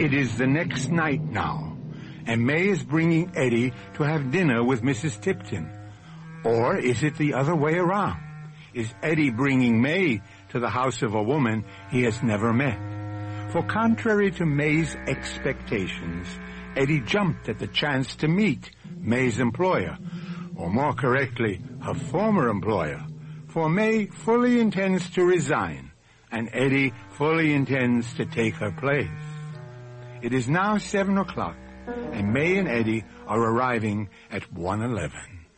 It is the next night now, and May is bringing Eddie to have dinner with Mrs. Tipton. Or is it the other way around? Is Eddie bringing May to the house of a woman he has never met? For contrary to May's expectations, Eddie jumped at the chance to meet May's employer, or more correctly, her former employer, for May fully intends to resign, and Eddie fully intends to take her place. It is now 7 o'clock, and May and Eddie are arriving at 111.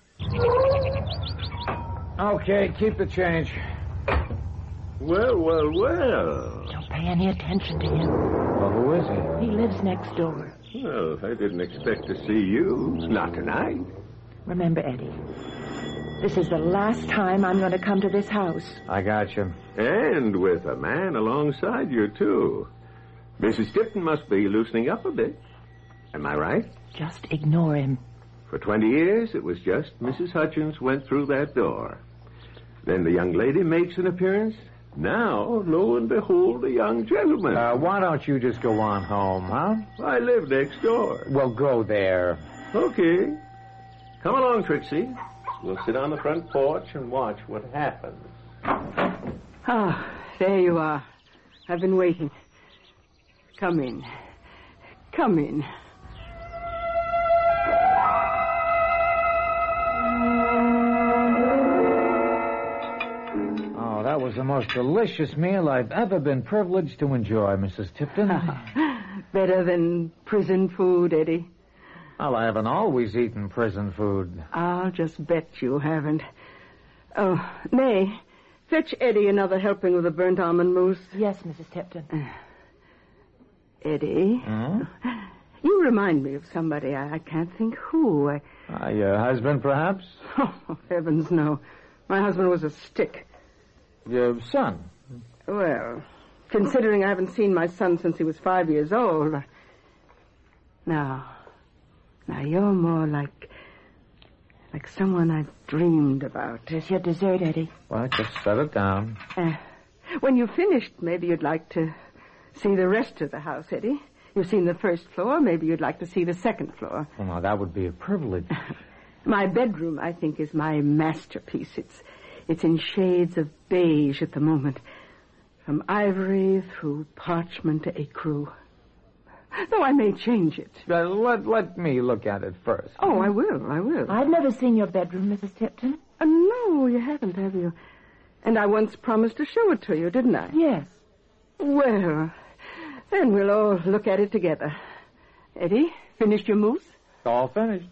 Okay, keep the change. Well. Don't pay any attention to him. Well, who is he? He lives next door. Well, I didn't expect to see you. Not tonight. Remember, Eddie, this is the last time I'm going to come to this house. I got you. And with a man alongside you, too. Mrs. Tipton must be loosening up a bit. Am I right? Just ignore him. For 20 years, it was just Mrs. Hutchins went through that door. Then the young lady makes an appearance. Now, lo and behold, a young gentleman. Why don't you just go on home, huh? I live next door. Well, go there. Okay. Come along, Trixie. We'll sit on the front porch and watch what happens. Ah, there you are. I've been waiting. Come in. Come in. Oh, that was the most delicious meal I've ever been privileged to enjoy, Mrs. Tipton. Better than prison food, Eddie. Well, I haven't always eaten prison food. I'll just bet you haven't. Oh, May, fetch Eddie another helping of the burnt almond mousse. Yes, Mrs. Tipton. Eddie? You remind me of somebody. I can't think who. Your husband, perhaps? Oh, heavens, no. My husband was a stick. Your son? Well, considering I haven't seen my son since he was 5 years old. Now, you're more like someone I've dreamed about. Here's your dessert, Eddie. Well, just set it down. When you've finished, maybe you'd like to see the rest of the house, Eddie. You've seen the first floor. Maybe you'd like to see the second floor. Well, now, that would be a privilege. My bedroom, I think, is my masterpiece. It's in shades of beige at the moment. From ivory through parchment to ecru. Though I may change it. Let me look at it first. Oh, I will. I've never seen your bedroom, Mrs. Tipton. No, you haven't, have you? And I once promised to show it to you, didn't I? Yes. Well, then we'll all look at it together. Eddie, finished your mousse? All finished.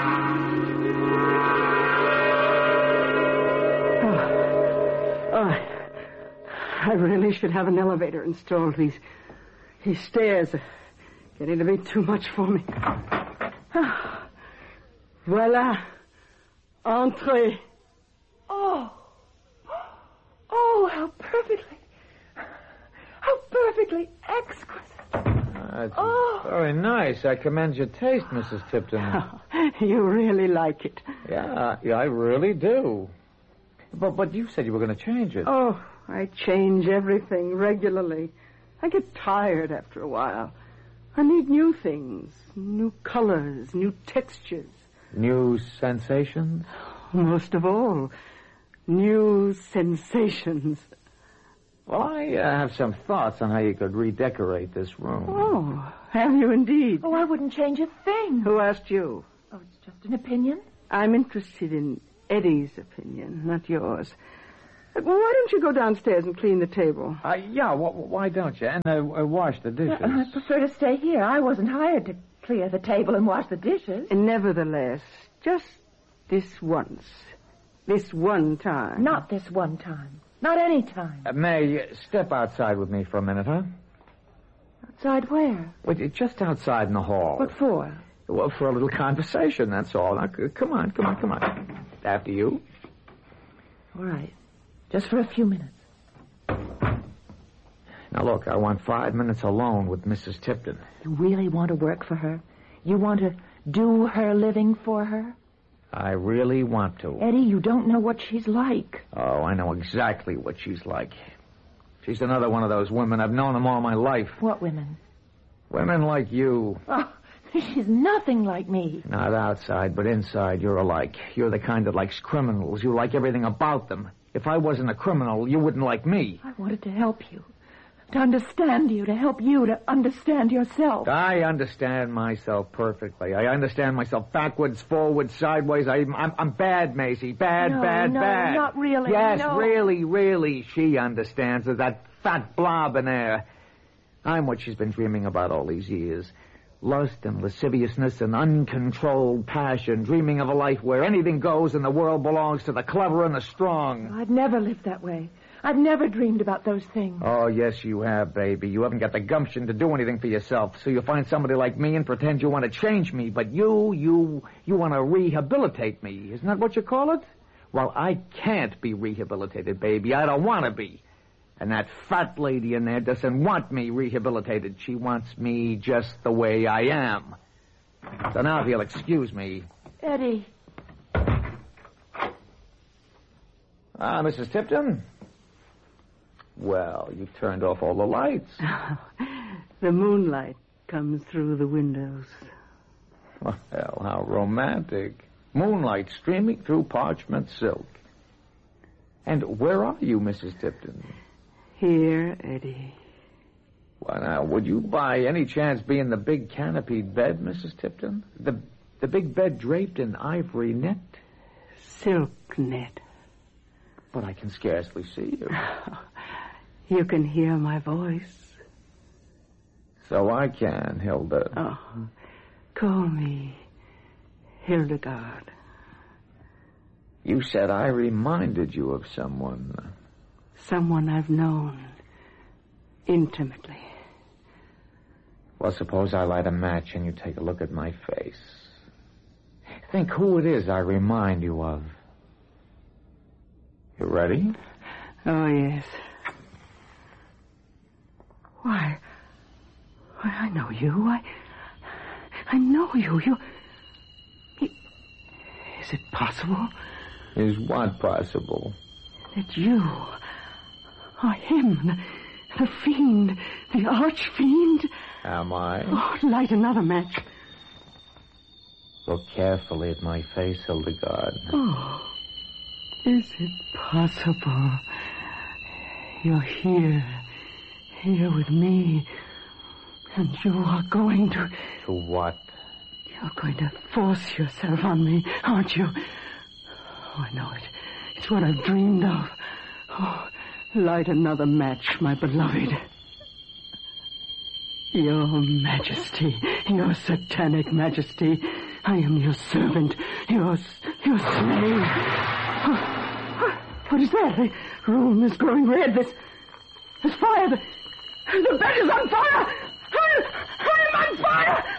I really should have an elevator installed. These stairs are getting to be too much for me. Voila. Entree. Oh, how perfectly exquisite. That's very nice. I commend your taste, Mrs. Tipton. You really like it. Yeah, I really do. But you said you were going to change it. Oh, I change everything regularly. I get tired after a while. I need new things, new colors, new textures. New sensations? Most of all, new sensations. Well, I have some thoughts on how you could redecorate this room. Oh, have you indeed? Oh, I wouldn't change a thing. Who asked you? Oh, it's just an opinion. I'm interested in Eddie's opinion, not yours. Well, why don't you go downstairs and clean the table? Yeah, why don't you? And wash the dishes. I prefer to stay here. I wasn't hired to clear the table and wash the dishes. And nevertheless, just this once. This one time. Not this one time. Not any time. May, step outside with me for a minute, huh? Outside where? Well, just outside in the hall. What for? Well, for a little conversation, that's all. Now, come on. After you. All right. Just for a few minutes. Now, look, I want 5 minutes alone with Mrs. Tipton. You really want to work for her? You want to do her living for her? I really want to. Eddie, you don't know what she's like. Oh, I know exactly what she's like. She's another one of those women. I've known them all my life. What women? Women like you. Oh, she's nothing like me. Not outside, but inside, you're alike. You're the kind that likes criminals. You like everything about them. If I wasn't a criminal, you wouldn't like me. I wanted to help you. To understand you, to help you to understand yourself. I understand myself perfectly. I understand myself backwards, forwards, sideways. I'm bad, Maisie. Bad, No, bad. not really. Yes, No. really, she understands. There's that fat blob in there. I'm what she's been dreaming about all these years. Lust and lasciviousness and uncontrolled passion, dreaming of a life where anything goes and the world belongs to the clever and the strong. I've never lived that way. I've never dreamed about those things. Oh, yes, you have, baby. You haven't got the gumption to do anything for yourself, so you find somebody like me and pretend you want to change me, but you want to rehabilitate me. Isn't that what you call it? Well, I can't be rehabilitated, baby. I don't want to be. And that fat lady in there doesn't want me rehabilitated. She wants me just the way I am. So now, if you'll excuse me. Eddie. Mrs. Tipton? Well, you've turned off all the lights. The moonlight comes through the windows. Well, how romantic. Moonlight streaming through parchment silk. And where are you, Mrs. Tipton? Here, Eddie. Well, now, would you by any chance be in the big canopied bed, Mrs. Tipton? The big bed draped in ivory net? Silk net. But I can scarcely see you. You can hear my voice. So I can, Hilda. Oh, call me Hildegard. You said I reminded you of someone. Someone I've known intimately. Well, suppose I light a match and you take a look at my face. Think who it is I remind you of. You ready? Oh, yes. Why, I know you. I know you. Is it possible? Is what possible? That you are him, the fiend, the arch-fiend. Am I? Oh, light another match. Look carefully at my face, Hildegard. Oh, is it possible? You're here with me, and you are going to... To what? You're going to force yourself on me, aren't you? Oh, I know it. It's what I've dreamed of. Oh, light another match, my beloved. Your Majesty, your satanic Majesty, I am your servant, your slave. What is that? The room is growing red. There's fire. The bed is on fire. I am on fire.